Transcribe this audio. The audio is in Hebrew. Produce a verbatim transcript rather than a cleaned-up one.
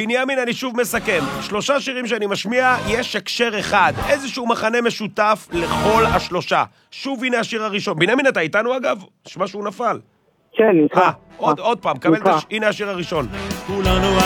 בנימין, אני שוב מסכם. שלושה שירים שאני משמיע, יש הקשר אחד. איזשהו מחנה משותף לכל השלושה. שוב, הנה השיר הראשון. בנימין, אתה איתנו אגב? שמה שהוא נפל. כן, נמצא. עוד, עוד פעם, קבל את הש... הנה השיר הראשון.